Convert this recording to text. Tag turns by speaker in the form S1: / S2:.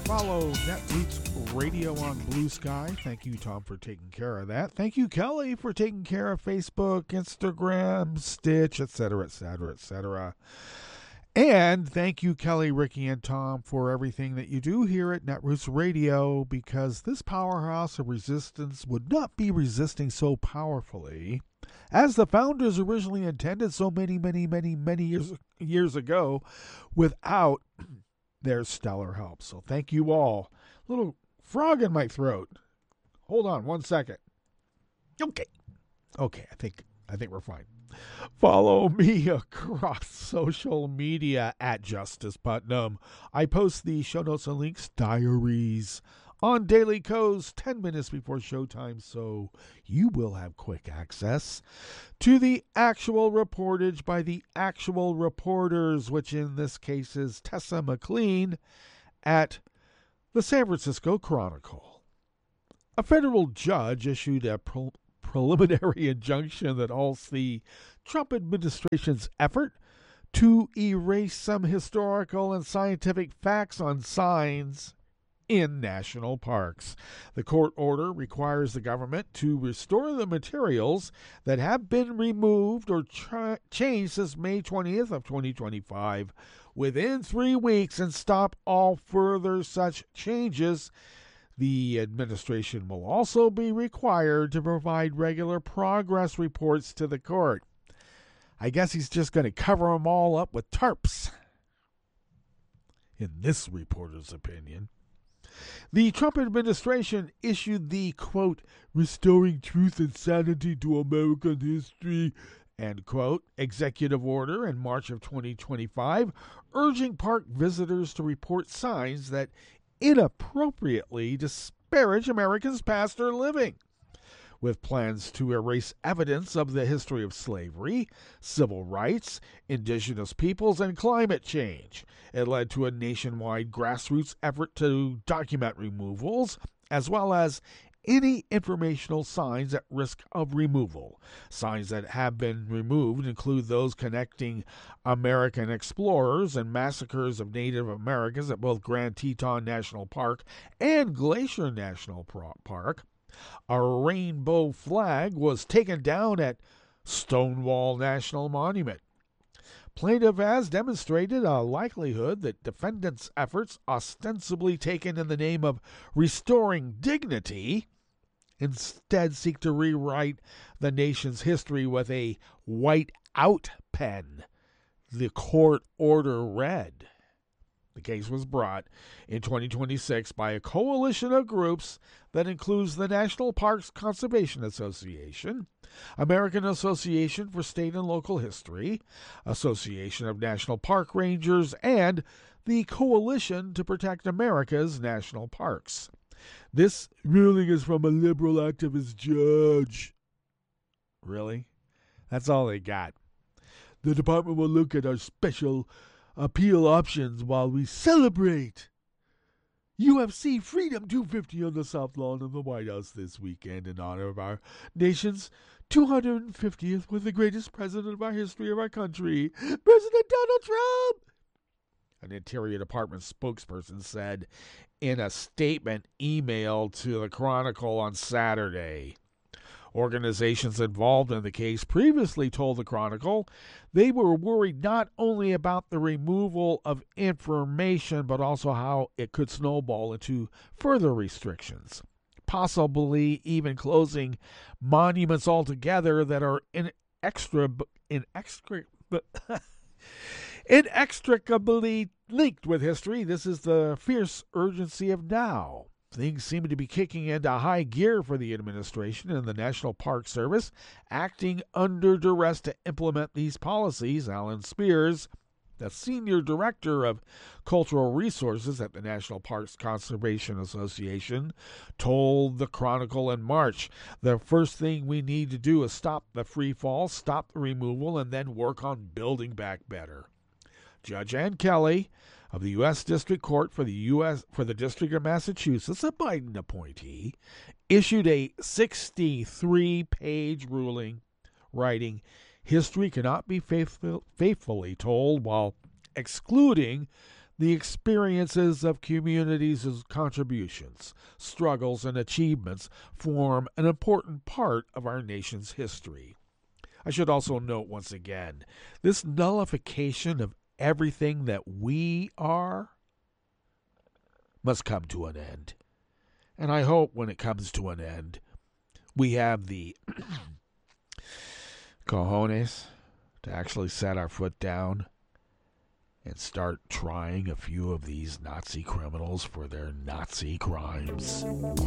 S1: Follow Netroots Radio on Blue Sky. Thank you, Tom, for taking care of that. Thank you, Kelly, for taking care of Facebook, Instagram, Stitch, etc., etc., etc. And thank you, Kelly, Ricky, and Tom, for everything that you do here at Netroots Radio, because this powerhouse of resistance would not be resisting so powerfully as the founders originally intended so many years ago without their stellar help. So thank you all. Little frog in my throat. Hold on 1 second. Okay, I think we're fine. Follow me across social media at Justice Putnam. I post the show notes and links, diaries, on Daily Coast 10 minutes before showtime, so you will have quick access to the actual reportage by the actual reporters, which in this case is Tessa McLean at the San Francisco Chronicle. A federal judge issued a preliminary injunction that halts the Trump administration's effort to erase some historical and scientific facts on signs in national parks. The court order requires the government to restore the materials that have been removed or changed since May 20th of 2025 within 3 weeks and stop all further such changes. The administration will also be required to provide regular progress reports to the court. I guess he's just going to cover them all up with tarps, in this reporter's opinion. The Trump administration issued the, quote, Restoring Truth and Sanity to American History, end quote, executive order in March of 2025, urging park visitors to report signs that inappropriately disparage Americans past or living, with plans to erase evidence of the history of slavery, civil rights, indigenous peoples, and climate change. It led to a nationwide grassroots effort to document removals, as well as any informational signs at risk of removal. Signs that have been removed include those connecting American explorers and massacres of Native Americans at both Grand Teton National Park and Glacier National Park. A rainbow flag was taken down at Stonewall National Monument. Plaintiff has demonstrated a likelihood that defendants' efforts, ostensibly taken in the name of restoring dignity, instead seek to rewrite the nation's history with a white-out pen, the court order read. The case was brought in 2026 by a coalition of groups that includes the National Parks Conservation Association, American Association for State and Local History, Association of National Park Rangers, and the Coalition to Protect America's National Parks. This ruling is from a liberal activist judge. Really? That's all they got. The department will look at our special appeal options while we celebrate UFC Freedom 250 on the South Lawn of the White House this weekend in honor of our nation's 250th with the greatest president of our history of our country, President Donald Trump. An Interior Department spokesperson said in a statement emailed to the Chronicle on Saturday. Organizations involved in the case previously told the Chronicle they were worried not only about the removal of information, but also how it could snowball into further restrictions, possibly even closing monuments altogether that are inextricably linked with history. This is the fierce urgency of now. Things seem to be kicking into high gear for the administration and the National Park Service, acting under duress to implement these policies. Alan Spears, the senior director of cultural resources at the National Parks Conservation Association, told the Chronicle in March, the first thing we need to do is stop the free fall, stop the removal, and then work on building back better. Judge Ann Kelly of the U.S. District Court for the District of Massachusetts, a Biden appointee, issued a 63-page ruling, writing, "History cannot be faithfully told while excluding The experiences of communities' contributions, struggles, and achievements form an important part of our nation's history. I should also note once again, this nullification of everything that we are must come to an end. And I hope when it comes to an end, we have the cojones to actually set our foot down and start trying a few of these Nazi criminals for their Nazi crimes.